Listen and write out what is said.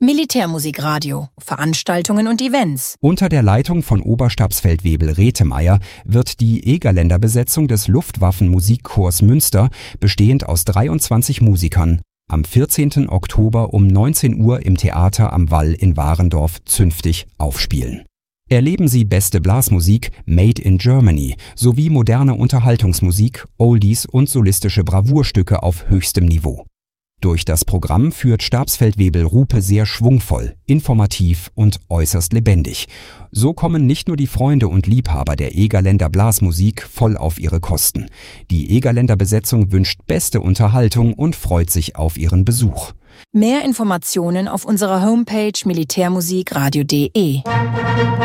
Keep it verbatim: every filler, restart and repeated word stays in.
Militärmusikradio, Veranstaltungen und Events. Unter der Leitung von Oberstabsfeldwebel Rethemeyer wird die Egerländer-Besetzung des Luftwaffenmusikchors Münster, bestehend aus dreiundzwanzig Musikern, am vierzehnten Oktober um neunzehn Uhr im Theater am Wall in Warendorf zünftig aufspielen. Erleben Sie beste Blasmusik, Made in Germany, sowie moderne Unterhaltungsmusik, Oldies und solistische Bravourstücke auf höchstem Niveau. Durch das Programm führt Stabsfeldwebel Rupe sehr schwungvoll, informativ und äußerst lebendig. So kommen nicht nur die Freunde und Liebhaber der Egerländer Blasmusik voll auf ihre Kosten. Die Egerländer Besetzung wünscht beste Unterhaltung und freut sich auf ihren Besuch. Mehr Informationen auf unserer Homepage militärmusikradio punkt de.